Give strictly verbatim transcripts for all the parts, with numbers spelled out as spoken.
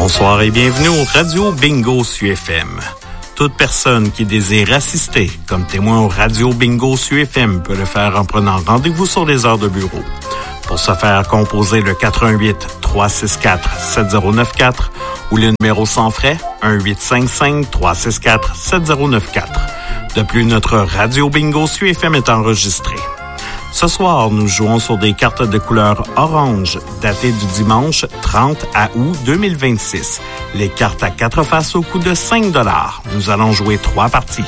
Bonsoir et bienvenue au Radio Bingo S U F M. Toute personne qui désire assister comme témoin au Radio Bingo S U F M peut le faire en prenant rendez-vous sur les heures de bureau. Pour ce faire, composez le quatre un huit, trois six quatre, sept zéro neuf quatre ou le numéro sans frais un huit cinq cinq, trois six quatre, sept zéro neuf quatre. De plus, notre Radio Bingo S U F M est enregistré. Ce soir, nous jouons sur des cartes de couleur orange, datées du dimanche trente août deux mille vingt-six. Les cartes à quatre faces au coût de cinq dollars. Nous allons jouer trois parties.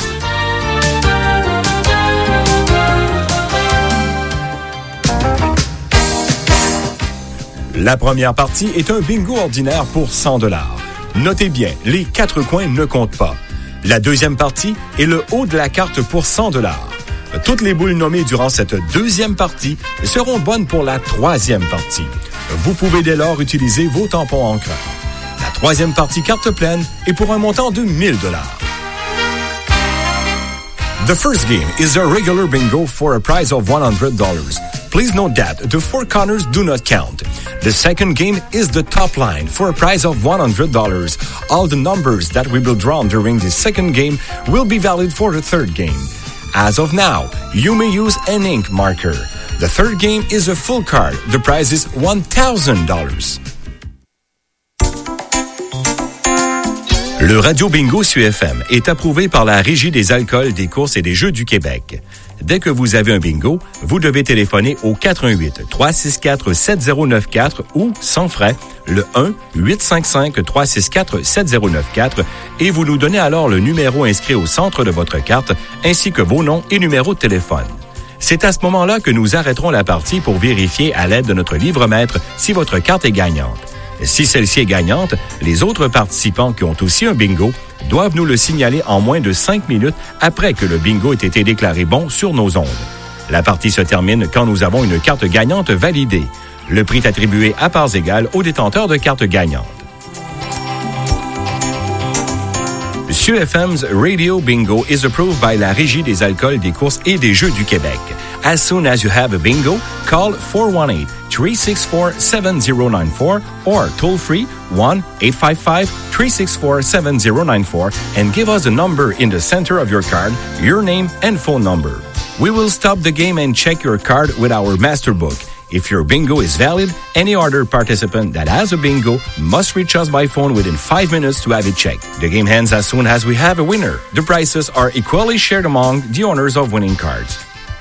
La première partie est un bingo ordinaire pour cent dollars. Notez bien, les quatre coins ne comptent pas. La deuxième partie est le haut de la carte pour cent dollars. Toutes les boules nommées durant cette deuxième partie seront bonnes pour la troisième partie. Vous pouvez dès lors utiliser vos tampons encreurs. La troisième partie carte pleine est pour un montant de mille dollars. The first game is a regular bingo for a prize of one hundred dollars. Please note that the four corners do not count. The second game is the top line for a prize of one hundred dollars. All the numbers that we will draw during the second game will be valid for the third game. As of now, you may use an ink marker. The third game is a full card. The prize is one thousand dollars. Le Radio Bingo S U F M est approuvé par la Régie des alcools, des courses et des jeux du Québec. Dès que vous avez un bingo, vous devez téléphoner au quatre un huit, trois six quatre, sept zéro neuf quatre ou, sans frais, le un huit cinq cinq, trois six quatre, sept zéro neuf quatre et vous nous donnez alors le numéro inscrit au centre de votre carte ainsi que vos noms et numéros de téléphone. C'est à ce moment-là que nous arrêterons la partie pour vérifier à l'aide de notre livre-maître si votre carte est gagnante. Si celle-ci est gagnante, les autres participants qui ont aussi un bingo doivent nous le signaler en moins de cinq minutes après que le bingo ait été déclaré bon sur nos ondes. La partie se termine quand nous avons une carte gagnante validée. Le prix est attribué à parts égales aux détenteurs de cartes gagnantes. S U F M's Radio Bingo is approved by la Régie des alcools, des courses et des jeux du Québec. As soon as you have a bingo, call four one eight, three six four, seven zero nine four or toll free one eight five five, three six four, seven zero nine four and give us a number in the center of your card, your name and phone number. We will stop the game and check your card with our master book. If your bingo is valid, any other participant that has a bingo must reach us by phone within five minutes to have it checked. The game ends as soon as we have a winner. The prizes are equally shared among the owners of winning cards.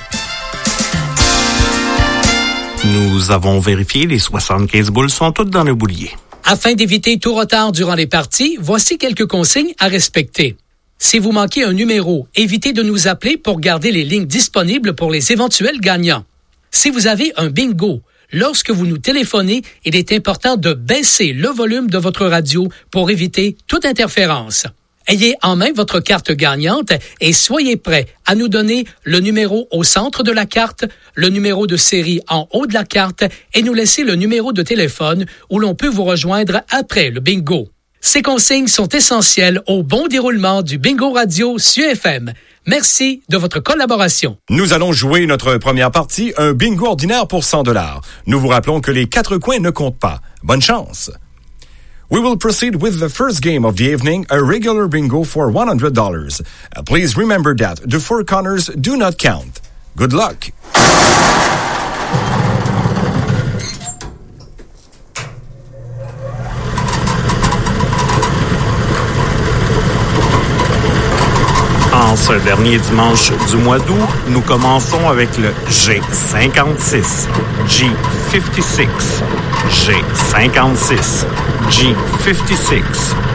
Nous avons vérifié, les soixante-quinze boules sont toutes dans le boulier. Afin d'éviter tout retard durant les parties, voici quelques consignes à respecter. Si vous manquez un numéro, évitez de nous appeler pour garder les lignes disponibles pour les éventuels gagnants. Si vous avez un bingo, lorsque vous nous téléphonez, il est important de baisser le volume de votre radio pour éviter toute interférence. Ayez en main votre carte gagnante et soyez prêts à nous donner le numéro au centre de la carte, le numéro de série en haut de la carte et nous laisser le numéro de téléphone où l'on peut vous rejoindre après le bingo. Ces consignes sont essentielles au bon déroulement du Bingo Radio S U F M. Merci de votre collaboration. Nous allons jouer notre première partie, un bingo ordinaire pour cent dollars. Nous vous rappelons que les quatre coins ne comptent pas. Bonne chance! We will proceed with the first game of the evening, a regular bingo for one hundred dollars. Uh, please remember that the four corners do not count. Good luck! En ce dernier dimanche du mois d'août, nous commençons avec le G cinquante-six, G cinquante-six, G cinquante-six, G cinquante-six,